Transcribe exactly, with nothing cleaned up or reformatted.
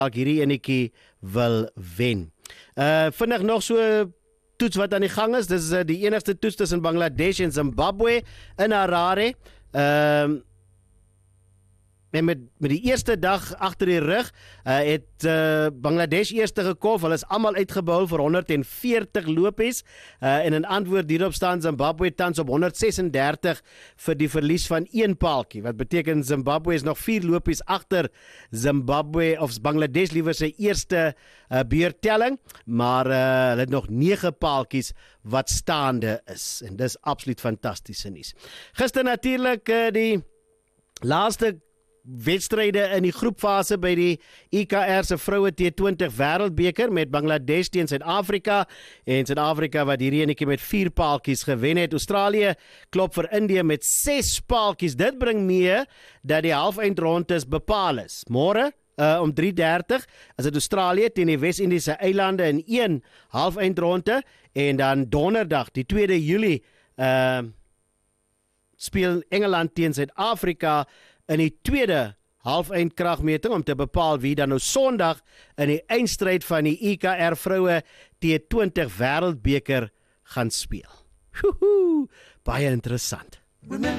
ek hierdie enetjie wil wen. Uh, vinnig nog so toets wat aan die gang is. Dis uh, die enigste toets tussen Bangladesh en Zimbabwe in Harare. Ehm uh, En met, met die eerste dag agter die rug uh, het uh, Bangladesh eerste gekolf. Hulle is almal uitgebou vir honderd en veertig lopies. Uh, en in antwoord hierop staan Zimbabwe tans op honderd ses en dertig vir die verlies van een paaltjie. Wat beteken Zimbabwe is nog vier lopies agter Zimbabwe of Bangladesh liewer sy eerste uh, beurtelling. Maar uh, hulle het nog nege paaltjies wat staande is. En dis absoluut fantastiese nuus. Gister natuurlik uh, die laaste wedstryde in die groepfase by die I K R se vroue T twintig wêreldbeker met Bangladesh teen Suid-Afrika en Suid-Afrika wat hierdie enetjie met vier paaltjies gewen het. Australië klop vir Indië met ses paaltjies. Dit bring mee dat die halfeindrondes bepaal is. Môre uh, om drie dertig is dit Australië teen die Wes-Indiese eilande in een halfeindronde en dan donderdag die tweede Julie uh, speel Engeland teen Suid-Afrika in die tweede halfeindkragmeting om te bepaal wie dan nou Sondag in die eindstryd van die I K R vroue T twintig wêreldbeker gaan speel. Woehoe, baie interessant.